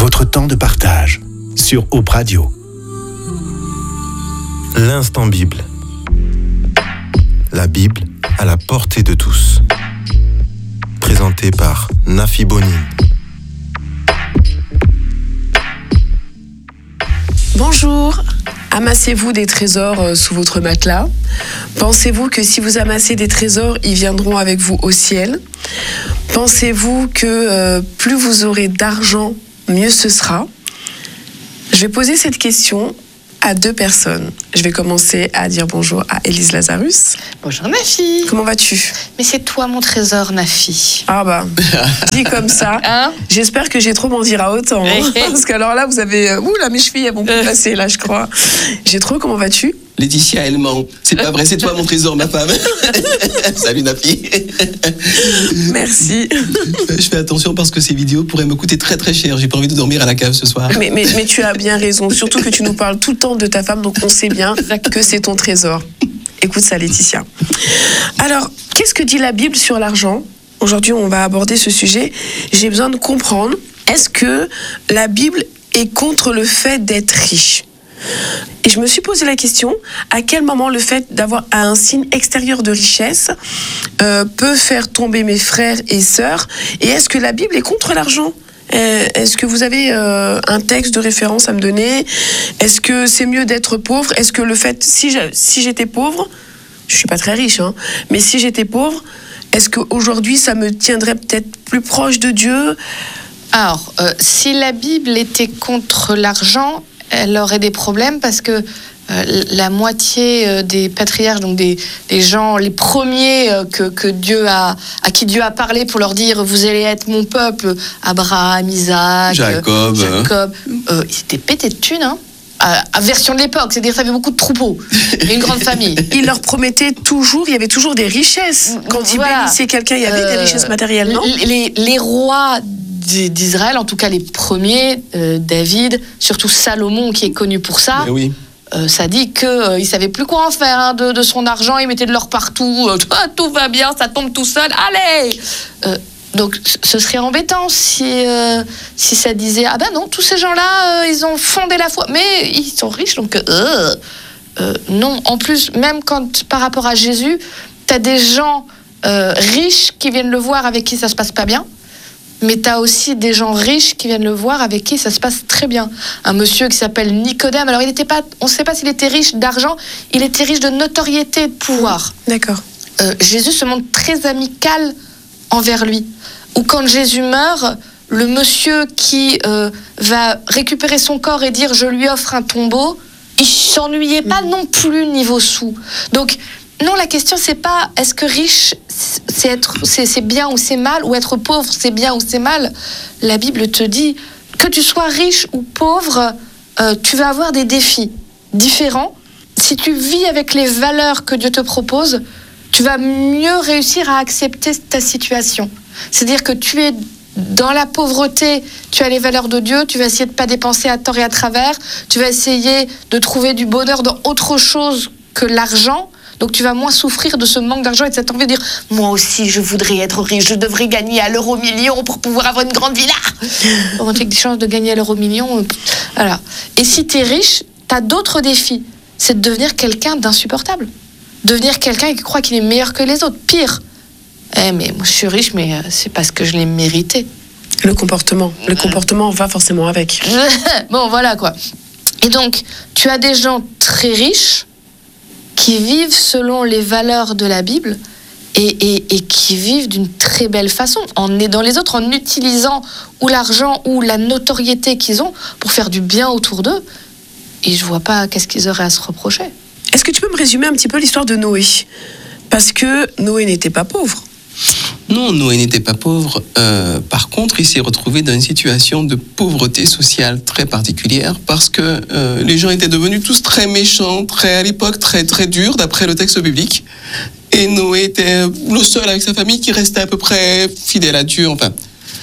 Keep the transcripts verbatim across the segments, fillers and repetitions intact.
votre temps de partage sur Hope Radio. L'instant Bible. La Bible à la portée de tous. Présenté par Nafi Bonine. Bonjour. Amassez-vous des trésors sous votre matelas? Pensez-vous que si vous amassez des trésors, ils viendront avec vous au ciel? Pensez-vous que euh, plus vous aurez d'argent, mieux ce sera? Je vais poser cette question à deux personnes. Je vais commencer à dire bonjour à Élise Lazarus. Bonjour Nafi. Comment vas-tu? Mais c'est toi mon trésor Nafi. Ah bah, dit comme ça. Hein? J'espère que j'ai trop m'en dire à autant. Hein, parce qu'alors là, vous avez... Ouh là, mes chevilles, elles vont plus passer là, je crois. J'ai trop, comment vas-tu? Laetitia, elle ment. C'est pas vrai, c'est toi mon trésor, ma femme. Salut Nafi. Merci. Je fais attention parce que ces vidéos pourraient me coûter très très cher. J'ai pas envie de dormir à la cave ce soir. Mais, mais, mais tu as bien raison. Surtout que tu nous parles tout le temps de ta femme, donc on sait bien que c'est ton trésor. Écoute ça, Laetitia. Alors, qu'est-ce que dit la Bible sur l'argent? Aujourd'hui, on va aborder ce sujet. J'ai besoin de comprendre, est-ce que la Bible est contre le fait d'être riche? Et je me suis posé la question, à quel moment le fait d'avoir un signe extérieur de richesse euh, peut faire tomber mes frères et sœurs? Et est-ce que la Bible est contre l'argent? euh, Est-ce que vous avez euh, un texte de référence à me donner? Est-ce que c'est mieux d'être pauvre? Est-ce que le fait, si, je, si j'étais pauvre, je suis pas très riche, hein, mais si j'étais pauvre, est-ce qu'aujourd'hui ça me tiendrait peut-être plus proche de Dieu? Alors, euh, si la Bible était contre l'argent, elle aurait des problèmes parce que euh, la moitié euh, des patriarches, donc des, des gens, les premiers euh, que, que Dieu a, à qui Dieu a parlé pour leur dire vous allez être mon peuple, Abraham, Isaac, Jacob, euh, Jacob euh, ils étaient pétés de thunes, hein, à, à version de l'époque, c'est-à-dire ça avait beaucoup de troupeaux, et une grande famille. Il leur promettait toujours, il y avait toujours des richesses. Quand ils voilà. bénissaient quelqu'un, il y avait euh, des richesses matérielles, non? les, les rois d'Israël, en tout cas les premiers, euh, David, surtout Salomon qui est connu pour ça, oui. euh, ça dit qu'il euh, ne savait plus quoi en faire hein, de, de son argent, il mettait de l'or partout, euh, tout va bien, ça tombe tout seul, allez euh, donc ce serait embêtant si, euh, si ça disait, ah ben non, tous ces gens-là, euh, ils ont fondé la foi, mais ils sont riches, donc euh, euh, non, en plus, même quand par rapport à Jésus, tu as des gens euh, riches qui viennent le voir avec qui ça se passe pas bien. Mais tu as aussi des gens riches qui viennent le voir avec qui ça se passe très bien. Un monsieur qui s'appelle Nicodème, alors il n'était pas, on ne sait pas s'il était riche d'argent, il était riche de notoriété, de pouvoir. D'accord. Euh, Jésus se montre très amical envers lui. Ou quand Jésus meurt, le monsieur qui euh, va récupérer son corps et dire « je lui offre un tombeau », il ne s'ennuyait pas non plus niveau sous. Donc, non, la question, c'est pas est-ce que riche, c'est, être, c'est, c'est bien ou c'est mal, ou être pauvre, c'est bien ou c'est mal. La Bible te dit que tu sois riche ou pauvre, euh, tu vas avoir des défis différents. Si tu vis avec les valeurs que Dieu te propose, tu vas mieux réussir à accepter ta situation. C'est-à-dire que tu es dans la pauvreté, tu as les valeurs de Dieu, tu vas essayer de ne pas dépenser à tort et à travers, tu vas essayer de trouver du bonheur dans autre chose que l'argent. Donc tu vas moins souffrir de ce manque d'argent et de cette envie de dire « moi aussi je voudrais être riche, je devrais gagner à l'euro million pour pouvoir avoir une grande villa ». On a des chances de gagner à l'euro million. Voilà. Et si tu es riche, tu as d'autres défis. C'est de devenir quelqu'un d'insupportable. Devenir quelqu'un qui croit qu'il est meilleur que les autres. Pire. Eh mais moi je suis riche, mais c'est parce que je l'ai mérité. Le comportement. Le comportement va forcément avec. Bon voilà quoi. Et donc tu as des gens très riches qui vivent selon les valeurs de la Bible et, et, et qui vivent d'une très belle façon, en aidant les autres, en utilisant ou l'argent ou la notoriété qu'ils ont pour faire du bien autour d'eux. Et je vois pas qu'est-ce qu'ils auraient à se reprocher. Est-ce que tu peux me résumer un petit peu l'histoire de Noé? Parce que Noé n'était pas pauvre. Non, Noé n'était pas pauvre. Euh, par contre, il s'est retrouvé dans une situation de pauvreté sociale très particulière parce que euh, les gens étaient devenus tous très méchants, très à l'époque très très durs d'après le texte biblique. Et Noé était le seul avec sa famille qui restait à peu près fidèle à Dieu. Enfin,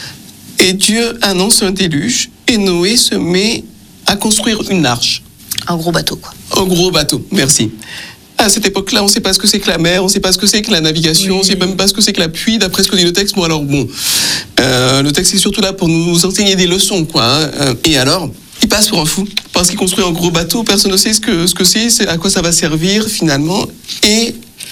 et Dieu annonce un déluge et Noé se met à construire une arche. Un gros bateau, quoi. Un gros bateau, merci. À cette époque-là, on ne sait pas ce que c'est que la mer, on ne sait pas ce que c'est que la navigation, oui. on ne sait même pas ce que c'est que la pluie, d'après ce que dit le texte. Bon, alors bon, euh, le texte est surtout là pour nous enseigner des leçons, quoi. Hein. Et alors, il passe pour un fou, parce qu'il construit un gros bateau, personne ne sait ce que, ce que c'est, c'est, à quoi ça va servir, finalement. Et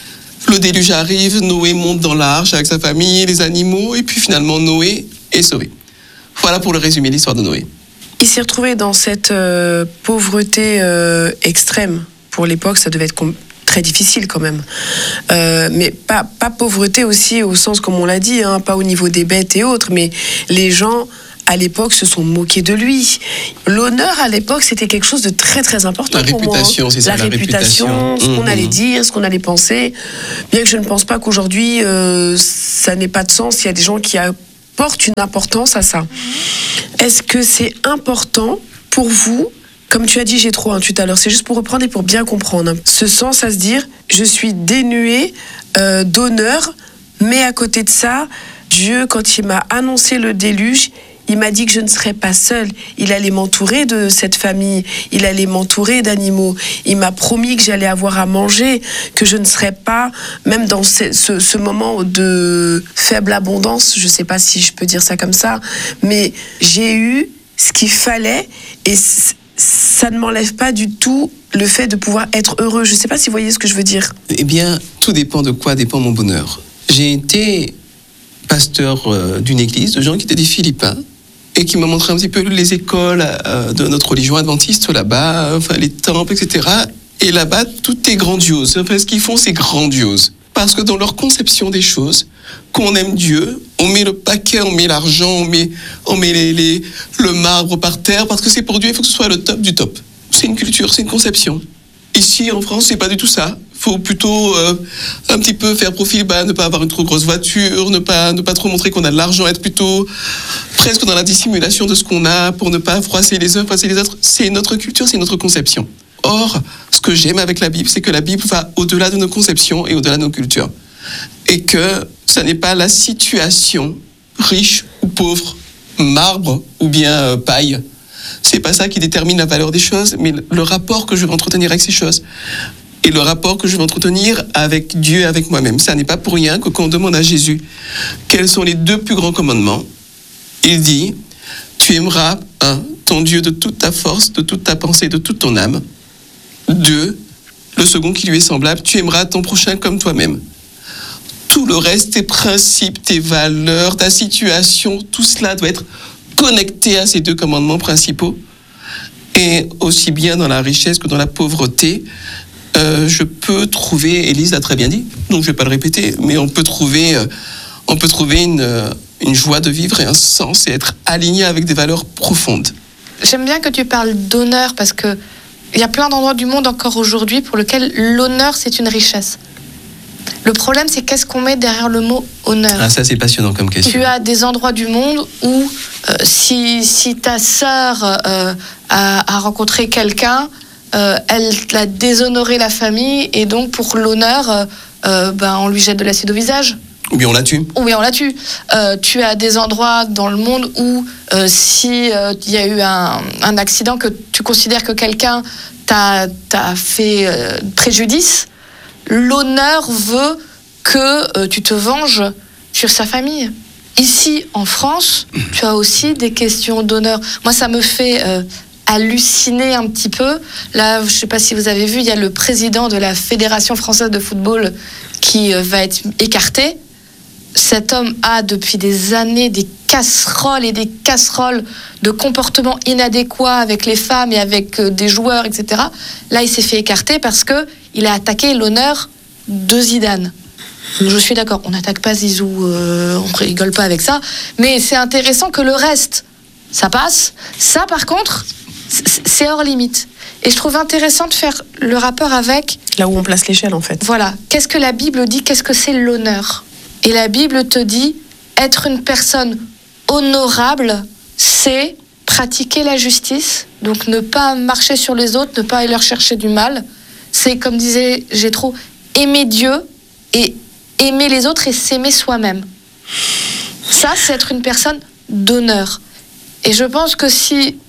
le déluge arrive, Noé monte dans l'arche avec sa famille, les animaux, et puis finalement, Noé est sauvé. Voilà pour le résumé de l'histoire de Noé. Il s'est retrouvé dans cette euh, pauvreté euh, extrême. Pour l'époque, ça devait être com- très difficile quand même. Euh, mais pas, pas pauvreté aussi au sens, comme on l'a dit, hein, pas au niveau des bêtes et autres, mais les gens, à l'époque, se sont moqués de lui. L'honneur, à l'époque, c'était quelque chose de très, très important la pour moi. Réputation, c'est ça, la, la réputation, réputation, ce qu'on mmh. allait dire, ce qu'on allait penser. Bien que je ne pense pas qu'aujourd'hui, euh, ça n'ait pas de sens. Il y a des gens qui apportent une importance à ça. Est-ce que c'est important pour vous, comme tu as dit, j'ai trop hein, tout à l'heure, c'est juste pour reprendre et pour bien comprendre, hein, ce sens à se dire, je suis dénué euh, d'honneur, mais à côté de ça, Dieu, quand il m'a annoncé le déluge, il m'a dit que je ne serais pas seule. Il allait m'entourer de cette famille. Il allait m'entourer d'animaux. Il m'a promis que j'allais avoir à manger, que je ne serais pas, même dans ce, ce, ce moment de faible abondance, je ne sais pas si je peux dire ça comme ça, mais j'ai eu ce qu'il fallait et ça ne m'enlève pas du tout le fait de pouvoir être heureux. Je ne sais pas si vous voyez ce que je veux dire. Eh bien, tout dépend de quoi dépend mon bonheur. J'ai été pasteur euh, d'une église, de gens qui étaient des Philippins, et qui m'a montré un petit peu les écoles euh, de notre religion adventiste là-bas, enfin les temples, et cetera. Et là-bas, tout est grandiose. Enfin, ce qu'ils font, c'est grandiose. Parce que dans leur conception des choses, qu'on aime Dieu, on met le paquet, on met l'argent, on met, on met les, les, le marbre par terre, parce que c'est pour Dieu, il faut que ce soit le top du top. C'est une culture, c'est une conception. Ici, en France, c'est pas du tout ça. Il faut plutôt euh, un petit peu faire profil bas, ne pas avoir une trop grosse voiture, ne pas, ne pas trop montrer qu'on a de l'argent, être plutôt presque dans la dissimulation de ce qu'on a pour ne pas froisser les uns, froisser les autres. C'est notre culture, c'est notre conception. Or, ce que j'aime avec la Bible, c'est que la Bible va au-delà de nos conceptions et au-delà de nos cultures. Et que ce n'est pas la situation, riche ou pauvre, marbre ou bien euh, paille. C'est pas ça qui détermine la valeur des choses, mais le rapport que je vais entretenir avec ces choses. Et le rapport que je vais entretenir avec Dieu et avec moi-même. Ça n'est pas pour rien que quand on demande à Jésus quels sont les deux plus grands commandements, il dit, tu aimeras, un, ton Dieu de toute ta force, de toute ta pensée, de toute ton âme. Deux, le second qui lui est semblable, tu aimeras ton prochain comme toi-même. Tout le reste, tes principes, tes valeurs, ta situation, tout cela doit être connecté à ces deux commandements principaux. Et aussi bien dans la richesse que dans la pauvreté, euh, je peux trouver, Élise l'a très bien dit, donc je ne vais pas le répéter, mais on peut trouver, euh, on peut trouver une, euh, une joie de vivre et un sens et être aligné avec des valeurs profondes. J'aime bien que tu parles d'honneur parce que il y a plein d'endroits du monde encore aujourd'hui pour lesquels l'honneur c'est une richesse. Le problème, c'est qu'est-ce qu'on met derrière le mot honneur. Ah, ça, c'est passionnant comme question. Tu as des endroits du monde où euh, si, si ta sœur euh, a, a rencontré quelqu'un, euh, elle a déshonoré la famille et donc pour l'honneur, euh, euh, ben, on lui jette de l'acide au visage. Ou bien on la tue. Ou bien on la tue. Euh, tu as des endroits dans le monde où euh, si il euh, y a eu un, un accident, que tu considères que quelqu'un t'a, t'a fait euh, préjudice, l'honneur veut que euh, tu te venges sur sa famille. Ici, en France, tu as aussi des questions d'honneur. Moi, ça me fait euh, halluciner un petit peu. Là, je ne sais pas si vous avez vu, il y a le président de la Fédération française de football qui euh, va être écarté. Cet homme a depuis des années des casseroles et des casseroles de comportements inadéquats avec les femmes et avec euh, des joueurs, et cetera. Là, il s'est fait écarter parce qu'il a attaqué l'honneur de Zidane. Je suis d'accord, on n'attaque pas Zizou, euh, on rigole pas avec ça, mais c'est intéressant que le reste, ça passe. Ça, par contre, c'est hors limite. Et je trouve intéressant de faire le rapport avec... Là où on place l'échelle, en fait. Voilà. Qu'est-ce que la Bible dit? Qu'est-ce que c'est l'honneur? Et la Bible te dit, être une personne honorable, c'est pratiquer la justice, donc ne pas marcher sur les autres, ne pas aller leur chercher du mal. C'est, comme disait Jétro, aimer Dieu et aimer les autres et s'aimer soi-même. Ça, c'est être une personne d'honneur. Et je pense que si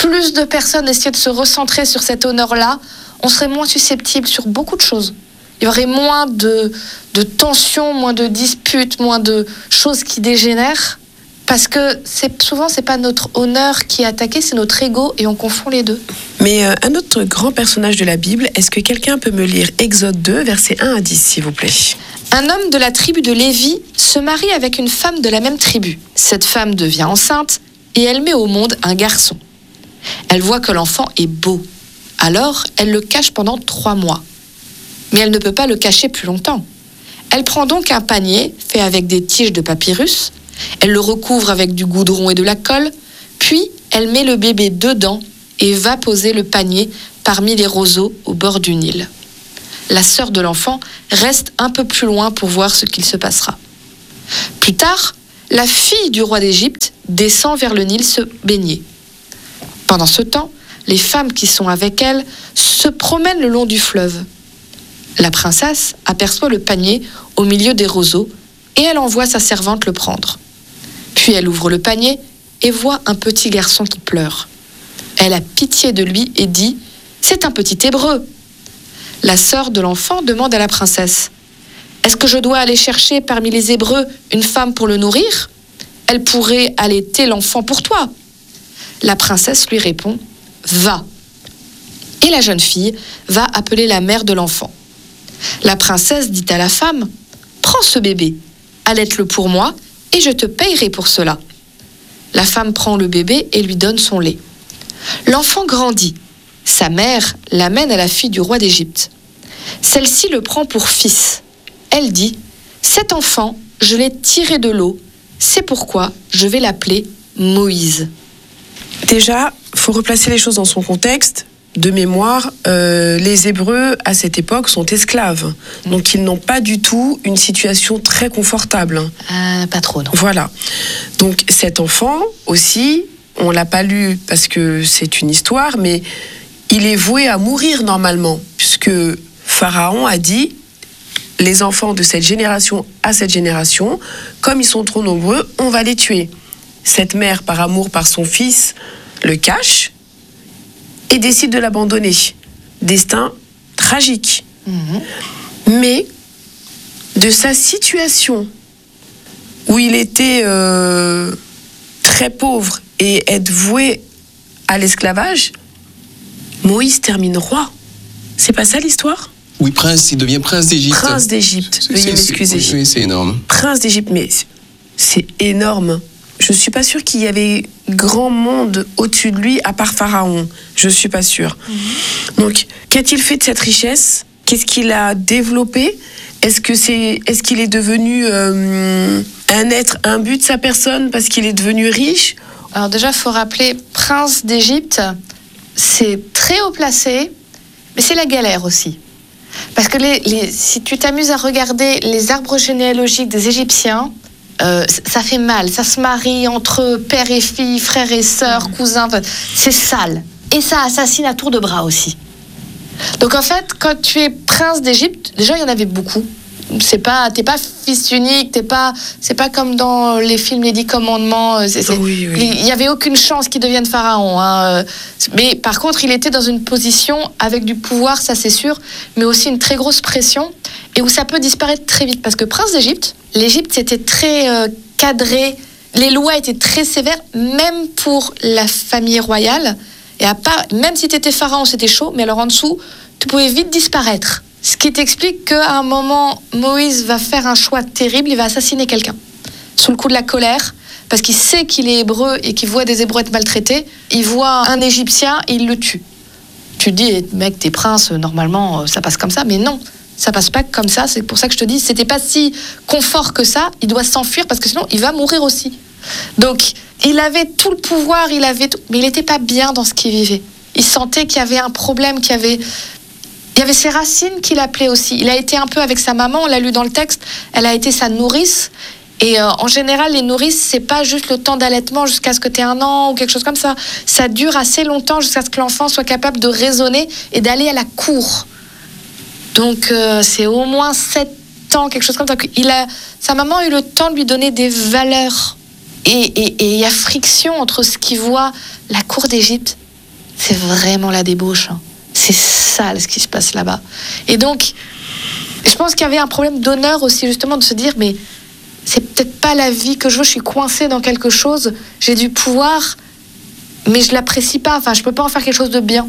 plus de personnes essayaient de se recentrer sur cet honneur-là, on serait moins susceptible sur beaucoup de choses. Il y aurait moins de, de tensions, moins de disputes, moins de choses qui dégénèrent. Parce que c'est, souvent, c'est pas notre honneur qui est attaqué, c'est notre ego et on confond les deux. Mais euh, un autre grand personnage de la Bible, est-ce que quelqu'un peut me lire Exode deux, versets un à dix, s'il vous plaît? Un homme de la tribu de Lévi se marie avec une femme de la même tribu. Cette femme devient enceinte et elle met au monde un garçon. Elle voit que l'enfant est beau. Alors, elle le cache pendant trois mois. Mais elle ne peut pas le cacher plus longtemps. Elle prend donc un panier fait avec des tiges de papyrus. Elle le recouvre avec du goudron et de la colle, puis elle met le bébé dedans et va poser le panier parmi les roseaux au bord du Nil. La sœur de l'enfant reste un peu plus loin pour voir ce qu'il se passera. Plus tard, la fille du roi d'Égypte descend vers le Nil se baigner. Pendant ce temps, les femmes qui sont avec elle se promènent le long du fleuve. La princesse aperçoit le panier au milieu des roseaux et elle envoie sa servante le prendre. Puis elle ouvre le panier et voit un petit garçon qui pleure. Elle a pitié de lui et dit « C'est un petit Hébreu ». La sœur de l'enfant demande à la princesse « Est-ce que je dois aller chercher parmi les Hébreux une femme pour le nourrir ? Elle pourrait allaiter l'enfant pour toi. » La princesse lui répond « Va ». Et la jeune fille va appeler la mère de l'enfant. La princesse dit à la femme « Prends ce bébé, allaite-le pour moi et je te payerai pour cela. » La femme prend le bébé et lui donne son lait. L'enfant grandit. Sa mère l'amène à la fille du roi d'Égypte. Celle-ci le prend pour fils. Elle dit « Cet enfant, je l'ai tiré de l'eau. C'est pourquoi je vais l'appeler Moïse. » Déjà, il faut replacer les choses dans son contexte. De mémoire, euh, les Hébreux, à cette époque, sont esclaves. Donc, ils n'ont pas du tout une situation très confortable. Euh, pas trop, non. Voilà. Donc, cet enfant, aussi, on ne l'a pas lu parce que c'est une histoire, mais il est voué à mourir normalement, puisque Pharaon a dit « Les enfants de cette génération à cette génération, comme ils sont trop nombreux, on va les tuer. » Cette mère, par amour par son fils, le cache et décide de l'abandonner. Destin tragique. Mmh. Mais de sa situation où il était euh, très pauvre et être voué à l'esclavage, Moïse termine roi. C'est pas ça l'histoire ? Oui, prince, il devient prince d'Égypte. Prince d'Égypte, veuillez m'excuser. Oui, oui, c'est énorme. Prince d'Égypte, mais c'est énorme. Je ne suis pas sûre qu'il y avait grand monde au-dessus de lui, à part Pharaon. Je ne suis pas sûre. Mmh. Donc, qu'a-t-il fait de cette richesse ? Qu'est-ce qu'il a développé ? Est-ce que c'est, est-ce qu'il est devenu euh, un être imbu de sa personne parce qu'il est devenu riche ? Alors déjà, il faut rappeler, prince d'Égypte, c'est très haut placé, mais c'est la galère aussi. Parce que les, les, si tu t'amuses à regarder les arbres généalogiques des Égyptiens, Euh, ça fait mal, ça se marie entre père et fille, frère et sœur, mmh. cousin, c'est sale. Et ça assassine à tour de bras aussi. Donc en fait, quand tu es prince d'Égypte, déjà il y en avait beaucoup. C'est pas, t'es pas fils unique, t'es pas, c'est pas comme dans les films Les Dix Commandements. C'est, c'est, oui, oui. Il y avait aucune chance qu'il devienne pharaon. Hein. Mais par contre, il était dans une position avec du pouvoir, ça c'est sûr, mais aussi une très grosse pression et où ça peut disparaître très vite. Parce que prince d'Égypte, l'Égypte c'était très euh, cadré, les lois étaient très sévères, même pour la famille royale. Et à part, même si t'étais pharaon, c'était chaud, mais alors en dessous, tu pouvais vite disparaître. Ce qui t'explique qu'à un moment, Moïse va faire un choix terrible, il va assassiner quelqu'un. Sous le coup de la colère, parce qu'il sait qu'il est hébreu et qu'il voit des Hébreux être maltraités, il voit un Égyptien et il le tue. Tu te dis, mec, t'es prince, normalement, ça passe comme ça, mais non, ça passe pas comme ça, c'est pour ça que je te dis, c'était pas si confort que ça, il doit s'enfuir parce que sinon, il va mourir aussi. Donc, il avait tout le pouvoir, il avait tout, mais il n'était pas bien dans ce qu'il vivait. Il sentait qu'il y avait un problème, qu'il y avait... Il y avait ses racines qu'il appelait aussi. Il a été un peu avec sa maman, on l'a lu dans le texte, elle a été sa nourrice. Et euh, en général, les nourrices, c'est pas juste le temps d'allaitement jusqu'à ce que tu aies un an ou quelque chose comme ça. Ça dure assez longtemps jusqu'à ce que l'enfant soit capable de raisonner et d'aller à la cour. Donc, euh, c'est au moins sept ans, quelque chose comme ça. Il a, sa maman a eu le temps de lui donner des valeurs. Et il y a friction entre ce qu'il voit, la cour d'Égypte, c'est vraiment la débauche. Hein. C'est sale ce qui se passe là-bas. Et donc, je pense qu'il y avait un problème d'honneur aussi, justement, de se dire, mais c'est peut-être pas la vie que je veux, je suis coincée dans quelque chose, j'ai du pouvoir, mais je l'apprécie pas, enfin, je peux pas en faire quelque chose de bien.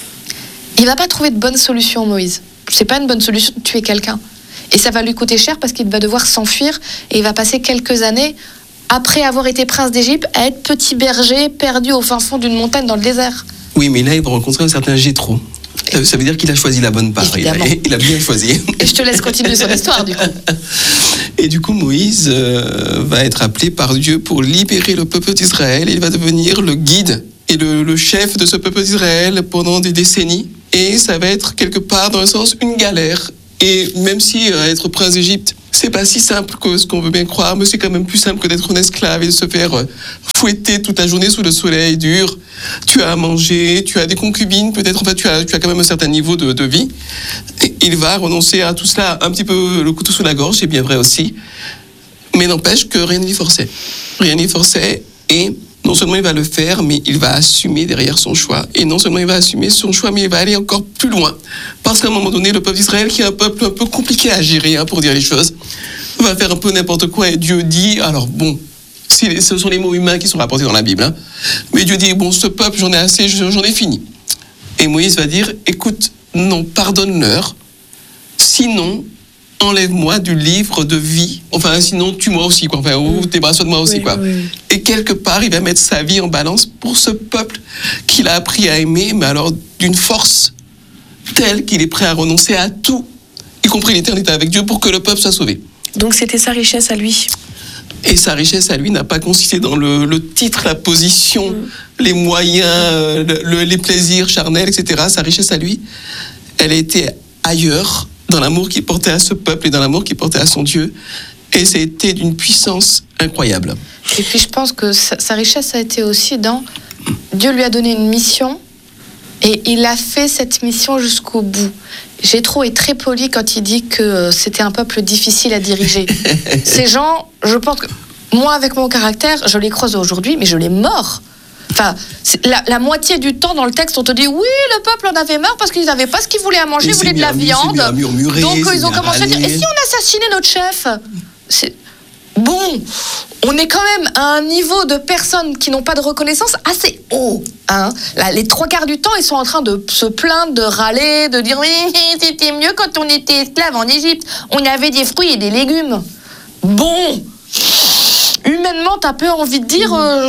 Il va pas trouver de bonne solution, Moïse. C'est pas une bonne solution de tuer quelqu'un. Et ça va lui coûter cher parce qu'il va devoir s'enfuir et il va passer quelques années, après avoir été prince d'Égypte, à être petit berger perdu au fin fond d'une montagne dans le désert. Oui, mais là, il va rencontrer un certain Jéthro. Ça veut dire qu'il a choisi la bonne part. Il a, il a bien choisi. Et je te laisse continuer son histoire, du coup. Et du coup, Moïse euh, va être appelé par Dieu pour libérer le peuple d'Israël. Il va devenir le guide et le, le chef de ce peuple d'Israël pendant des décennies. Et ça va être quelque part, dans le sens, une galère. Et même si euh, être prince d'Égypte, c'est pas si simple que ce qu'on veut bien croire, mais c'est quand même plus simple que d'être un esclave et de se faire euh, fouetter toute la journée sous le soleil dur. Tu as à manger, tu as des concubines, peut-être, enfin, tu as, tu as quand même un certain niveau de, de vie. Et il va renoncer à tout cela, un petit peu le couteau sous la gorge, c'est bien vrai aussi. Mais n'empêche que rien n'y forçait. Rien n'y forçait. Et non seulement il va le faire, mais il va assumer derrière son choix. Et non seulement il va assumer son choix, mais il va aller encore plus loin. Parce qu'à un moment donné, le peuple d'Israël, qui est un peuple un peu compliqué à gérer, hein, pour dire les choses, va faire un peu n'importe quoi. Et Dieu dit, alors bon, si, ce sont les mots humains qui sont rapportés dans la Bible, hein, mais Dieu dit, bon, ce peuple, j'en ai assez, j'en ai fini. Et Moïse va dire, écoute, non, pardonne-leur, sinon, enlève-moi du livre de vie, enfin, sinon, tue-moi aussi, quoi, enfin, ou débarrasse-toi de moi aussi, oui, quoi. Oui. Et quelque part, il va mettre sa vie en balance pour ce peuple qu'il a appris à aimer, mais alors d'une force telle qu'il est prêt à renoncer à tout, y compris l'éternité avec Dieu, pour que le peuple soit sauvé. Donc c'était sa richesse à lui. Et sa richesse à lui n'a pas consisté dans le, le titre, la position, mmh. les moyens, le, le, les plaisirs charnels, et cetera. Sa richesse à lui, elle a été ailleurs, dans l'amour qu'il portait à ce peuple et dans l'amour qu'il portait à son Dieu. Et ça a été d'une puissance incroyable. Et puis je pense que sa, sa richesse a été aussi dans... Dieu lui a donné une mission et il a fait cette mission jusqu'au bout. Jéthro est très poli quand il dit que c'était un peuple difficile à diriger. Ces gens, je pense que... Moi, avec mon caractère, je les croise aujourd'hui, mais je les mords. Enfin, la, la moitié du temps dans le texte, on te dit oui, le peuple en avait marre parce qu'ils n'avaient pas ce qu'ils voulaient à manger, ils voulaient de la viande. Donc ils ont commencé à dire, et si on assassinait notre chef ? C'est... Bon, on est quand même à un niveau de personnes qui n'ont pas de reconnaissance assez haut. Hein. Là, les trois quarts du temps, ils sont en train de se plaindre, de râler, de dire oui, c'était mieux quand on était esclave en Égypte. On avait des fruits et des légumes. Bon, humainement, t'as peu envie de dire euh,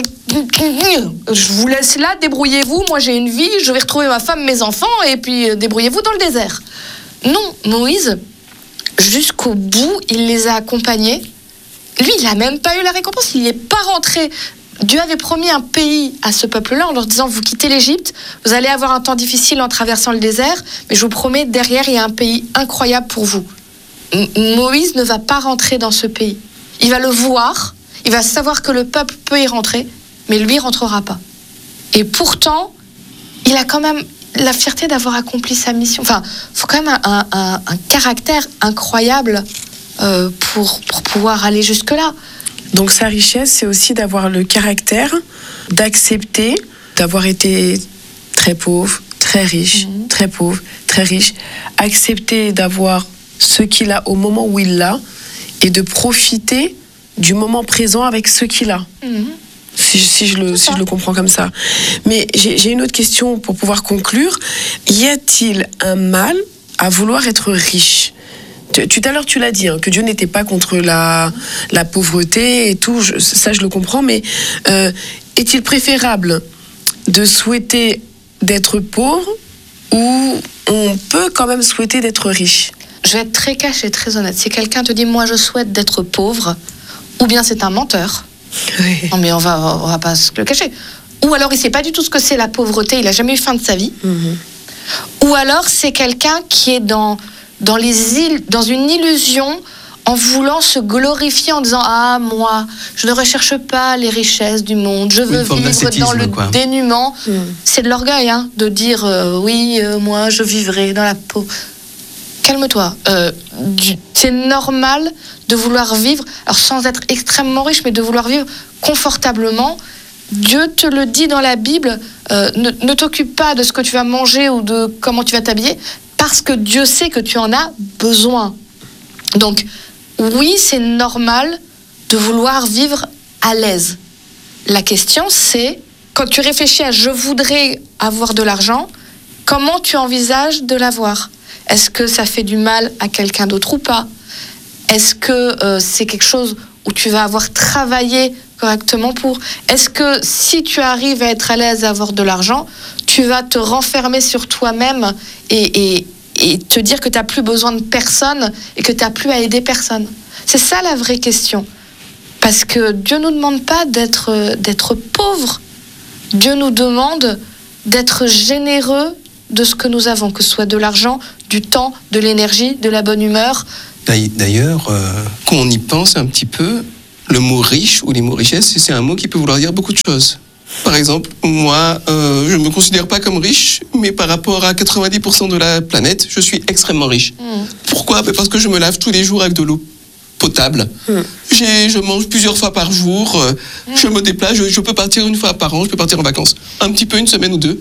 je vous laisse là, débrouillez-vous. Moi, j'ai une vie, je vais retrouver ma femme, mes enfants, et puis euh, débrouillez-vous dans le désert. Non, Moïse, jusqu'au bout, il les a accompagnés. Lui, il n'a même pas eu la récompense, il n'y est pas rentré. Dieu avait promis un pays à ce peuple-là en leur disant, vous quittez l'Égypte, vous allez avoir un temps difficile en traversant le désert, mais je vous promets, derrière, il y a un pays incroyable pour vous. M- Moïse ne va pas rentrer dans ce pays. Il va le voir, il va savoir que le peuple peut y rentrer, mais lui, il ne rentrera pas. Et pourtant, il a quand même la fierté d'avoir accompli sa mission. Enfin, il faut quand même un, un, un caractère incroyable Euh, pour, pour pouvoir aller jusque-là. Donc sa richesse, c'est aussi d'avoir le caractère, d'accepter, d'avoir été très pauvre, très riche, mmh. très pauvre, très riche, accepter d'avoir ce qu'il a au moment où il l'a et de profiter du moment présent avec ce qu'il a. Mmh. Si, si, je le, si je le comprends comme ça. Mais j'ai, j'ai une autre question pour pouvoir conclure. Y a-t-il un mal à vouloir être riche ? Tout à l'heure, tu l'as dit, hein, que Dieu n'était pas contre la, la pauvreté et tout, je, ça je le comprends, mais euh, est-il préférable de souhaiter d'être pauvre ou on peut quand même souhaiter d'être riche ? Je vais être très cash et très honnête. Si quelqu'un te dit « moi je souhaite d'être pauvre », ou bien c'est un menteur, oui. Non mais on va, on va pas se le cacher, ou alors il sait pas du tout ce que c'est la pauvreté, il a jamais eu faim de sa vie, mm-hmm. ou alors c'est quelqu'un qui est dans... Dans, les îles, dans une illusion, en voulant se glorifier, en disant « Ah, moi, je ne recherche pas les richesses du monde, je veux vivre dans le quoi. dénuement. Mm. » C'est de l'orgueil, hein, de dire euh, « Oui, euh, moi, je vivrai dans la peau. » Calme-toi. Euh, du, c'est normal de vouloir vivre, alors sans être extrêmement riche, mais de vouloir vivre confortablement, Dieu te le dit dans la Bible, euh, ne, ne t'occupe pas de ce que tu vas manger ou de comment tu vas t'habiller, parce que Dieu sait que tu en as besoin. Donc, oui, c'est normal de vouloir vivre à l'aise. La question, c'est, quand tu réfléchis à « je voudrais avoir de l'argent », comment tu envisages de l'avoir ? Est-ce que ça fait du mal à quelqu'un d'autre ou pas ? Est-ce que euh, c'est quelque chose où tu vas avoir travaillé correctement pour ? Est-ce que si tu arrives à être à l'aise à avoir de l'argent, tu vas te renfermer sur toi-même et, et, et te dire que tu n'as plus besoin de personne et que tu n'as plus à aider personne ? C'est ça la vraie question. Parce que Dieu ne nous demande pas d'être, d'être pauvres. Dieu nous demande d'être généreux de ce que nous avons, que ce soit de l'argent, du temps, de l'énergie, de la bonne humeur. D'ailleurs, euh, quand on y pense un petit peu, le mot riche ou les mots richesse, c'est un mot qui peut vouloir dire beaucoup de choses. Par exemple, moi, euh, je ne me considère pas comme riche, mais par rapport à quatre-vingt-dix pour cent de la planète, je suis extrêmement riche. Mmh. Pourquoi ? Parce que je me lave tous les jours avec de l'eau potable. Mmh. J'ai, je mange plusieurs fois par jour. Euh, mmh. Je me déplace. Je, je peux partir une fois par an. Je peux partir en vacances. Un petit peu, une semaine ou deux.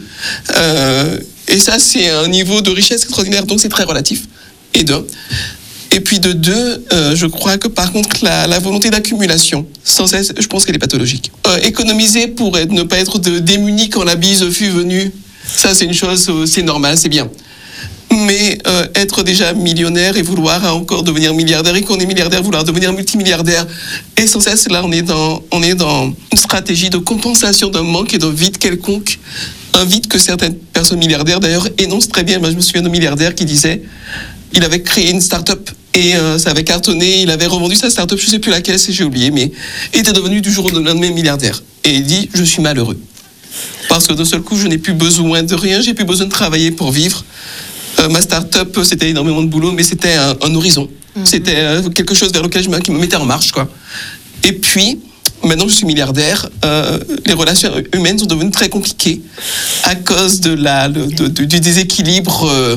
Euh, et ça, c'est un niveau de richesse extraordinaire. Donc, c'est très relatif. Et d'un. Et puis de deux, euh, je crois que par contre, la, la volonté d'accumulation, sans cesse, je pense qu'elle est pathologique. Euh, économiser pour être, ne pas être de, démuni quand la bise fut venue, ça c'est une chose, c'est normal, c'est bien. Mais euh, être déjà millionnaire et vouloir encore devenir milliardaire, et qu'on est milliardaire, vouloir devenir multimilliardaire, et sans cesse, là, on est dans, on est dans une stratégie de compensation d'un manque et d'un vide quelconque. Un vide que certaines personnes milliardaires, d'ailleurs, énoncent très bien. Moi, je me souviens d'un milliardaire qui disait, il avait créé une start-up et euh, ça avait cartonné, il avait revendu sa start-up, je ne sais plus laquelle, j'ai oublié, mais il était devenu du jour au lendemain milliardaire. Et il dit, je suis malheureux. Parce que d'un seul coup, je n'ai plus besoin de rien, j'ai plus besoin de travailler pour vivre. Euh, ma start-up, c'était énormément de boulot, mais c'était un, un horizon. Mmh. C'était euh, quelque chose vers lequel je me, qui me mettait en marche, quoi. Et puis, maintenant que je suis milliardaire, euh, les relations humaines sont devenues très compliquées à cause de la, de, de, du déséquilibre euh,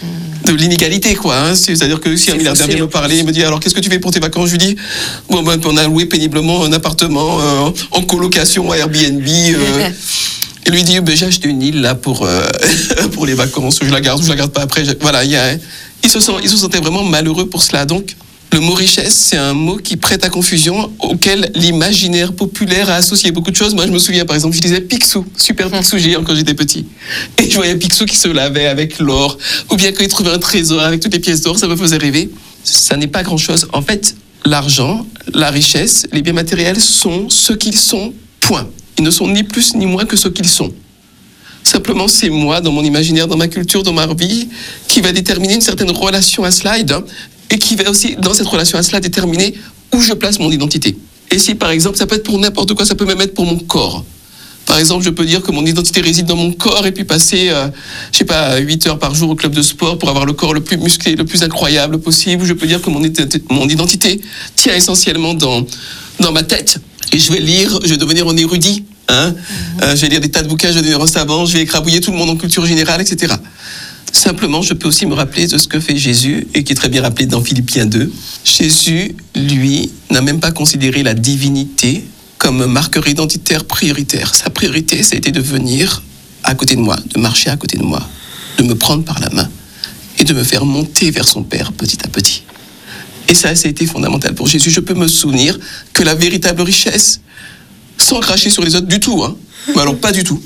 de l'inégalité, quoi. Hein. C'est-à-dire que si c'est un milliardaire vient me parler, il me dit alors qu'est-ce que tu fais pour tes vacances, je lui dis bon ben on a loué péniblement un appartement euh, en colocation à Airbnb. Euh, et lui dit ben j'ai acheté une île là pour euh, pour les vacances, je la garde, je la garde pas après. Je... Voilà, il y a, il se sent, il se sentait vraiment malheureux pour cela. Donc le mot richesse, c'est un mot qui prête à confusion, auquel l'imaginaire populaire a associé beaucoup de choses. Moi, je me souviens, par exemple, je disais Picsou, super Picsou géant quand j'étais petit. Et je voyais Picsou qui se lavait avec l'or, ou bien quand il trouvait un trésor avec toutes les pièces d'or, ça me faisait rêver. Ça n'est pas grand-chose. En fait, l'argent, la richesse, les biens matériels sont ce qu'ils sont, point. Ils ne sont ni plus ni moins que ce qu'ils sont. Simplement, c'est moi, dans mon imaginaire, dans ma culture, dans ma vie, qui va déterminer une certaine relation à cela, et qui va aussi, dans cette relation à cela, déterminer où je place mon identité. Et si, par exemple, ça peut être pour n'importe quoi, ça peut même être pour mon corps. Par exemple, je peux dire que mon identité réside dans mon corps et puis passer, euh, je sais pas, huit heures par jour au club de sport pour avoir le corps le plus musclé, le plus incroyable possible. Je peux dire que mon, mon identité tient essentiellement dans, dans ma tête. Et je vais lire, je vais devenir un érudit. Hein mmh. euh, je vais lire des tas de bouquins, je vais devenir un savant, je vais écrabouiller tout le monde en culture générale, et cetera. Simplement, je peux aussi me rappeler de ce que fait Jésus, et qui est très bien rappelé dans Philippiens deux. Jésus, lui, n'a même pas considéré la divinité comme marqueur identitaire prioritaire. Sa priorité, ça a été de venir à côté de moi, de marcher à côté de moi, de me prendre par la main et de me faire monter vers son Père petit à petit. Et ça, ça a été fondamental pour Jésus. Je peux me souvenir que la véritable richesse, sans cracher sur les autres du tout, hein, mais alors pas du tout.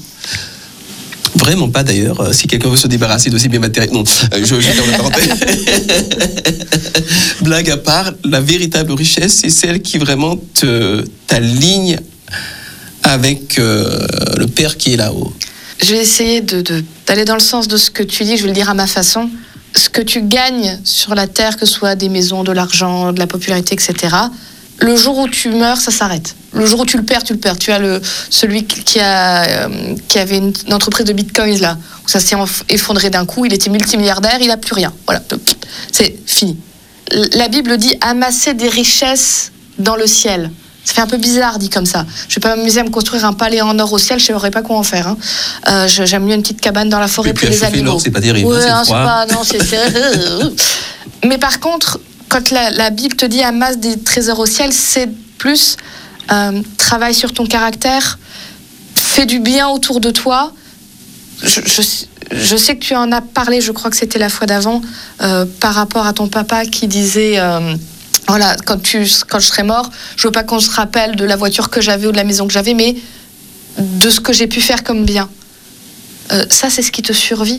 Vraiment pas d'ailleurs, si quelqu'un veut se débarrasser de ses biens matériels. Non, je, je ferme la parenthèse. Blague à part, la véritable richesse, c'est celle qui vraiment te, t'aligne avec euh, le Père qui est là-haut. Je vais essayer de, de, d'aller dans le sens de ce que tu dis, je vais le dire à ma façon. Ce que tu gagnes sur la terre, que ce soit des maisons, de l'argent, de la popularité, et cetera, le jour où tu meurs, ça s'arrête. Le jour où tu le perds, tu le perds. Tu as le, celui qui, a, euh, qui avait une, une entreprise de bitcoins, là, où ça s'est effondré d'un coup, il était multimilliardaire, il n'a plus rien. Voilà, c'est fini. La Bible dit amasser des richesses dans le ciel. Ça fait un peu bizarre dit comme ça. Je ne vais pas m'amuser à me construire un palais en or au ciel, je ne saurais pas quoi en faire. Hein. Euh, j'aime mieux une petite cabane dans la forêt pour les animaux. L'or, c'est pas terrible, ouais, hein, c'est, c'est pas, non, c'est, c'est... Mais par contre, quand la, la Bible te dit amasse des trésors au ciel, c'est plus euh, travaille sur ton caractère, fait du bien autour de toi. Je, je, je sais que tu en as parlé, je crois que c'était la fois d'avant, euh, par rapport à ton papa qui disait... Euh, Voilà, quand, tu, quand je serai mort, je veux pas qu'on se rappelle de la voiture que j'avais ou de la maison que j'avais, mais de ce que j'ai pu faire comme bien. Euh, ça, c'est ce qui te survit.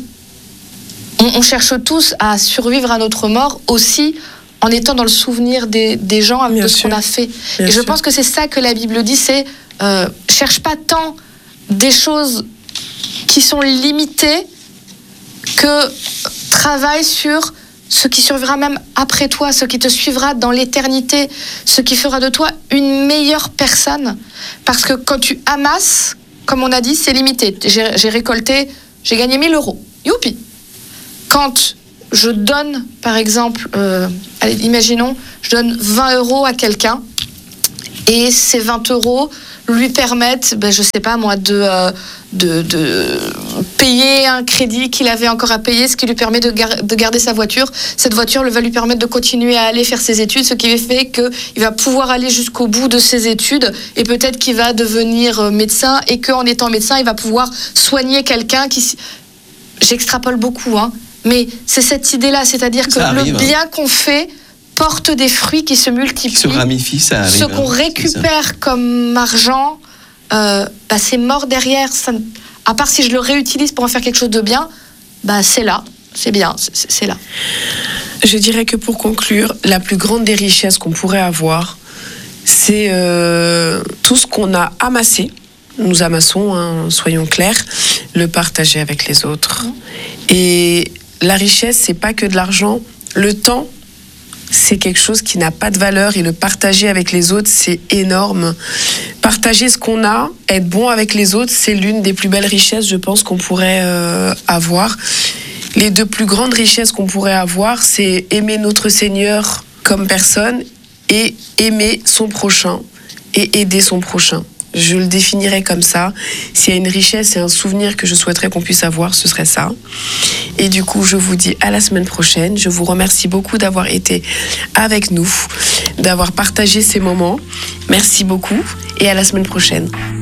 On, on cherche tous à survivre à notre mort aussi en étant dans le souvenir des, des gens de Bien ce sûr. qu'on a fait. Bien Et je sûr. pense que c'est ça que la Bible dit, c'est euh, cherche pas tant des choses qui sont limitées que travaille sur ce qui survivra même après toi, ce qui te suivra dans l'éternité, ce qui fera de toi une meilleure personne. Parce que quand tu amasses, comme on a dit, c'est limité. J'ai, j'ai récolté, j'ai gagné mille euros. Youpi! Quand je donne, par exemple, euh, allez, imaginons, je donne vingt euros à quelqu'un, et ces vingt euros lui permettent, ben, je sais pas moi, de, euh, de, de payer un crédit qu'il avait encore à payer, ce qui lui permet de, gar- de garder sa voiture. Cette voiture va lui permettre de continuer à aller faire ses études, ce qui fait qu'il va pouvoir aller jusqu'au bout de ses études, et peut-être qu'il va devenir médecin, et qu'en étant médecin, il va pouvoir soigner quelqu'un qui... J'extrapole beaucoup, hein, mais c'est cette idée-là, c'est-à-dire que Ça arrive, le hein. bien qu'on fait porte des fruits qui se multiplient. Qui se ramifie, ça arrive. Ce qu'on hein, récupère comme argent, euh, bah, c'est mort derrière. Ça, à part si je le réutilise pour en faire quelque chose de bien, bah, c'est là, c'est bien, c'est, c'est là. Je dirais que pour conclure, la plus grande des richesses qu'on pourrait avoir, c'est euh, tout ce qu'on a amassé. Nous amassons, hein, soyons clairs, le partager avec les autres. Et la richesse, c'est pas que de l'argent. Le temps, c'est quelque chose qui n'a pas de valeur, et le partager avec les autres, c'est énorme. Partager ce qu'on a, être bon avec les autres, c'est l'une des plus belles richesses, je pense, qu'on pourrait euh, avoir. Les deux plus grandes richesses qu'on pourrait avoir, c'est aimer notre Seigneur comme personne et aimer son prochain et aider son prochain. Je le définirais comme ça. S'il y a une richesse et un souvenir que je souhaiterais qu'on puisse avoir, ce serait ça. Et du coup, je vous dis à la semaine prochaine. Je vous remercie beaucoup d'avoir été avec nous, d'avoir partagé ces moments. Merci beaucoup et à la semaine prochaine.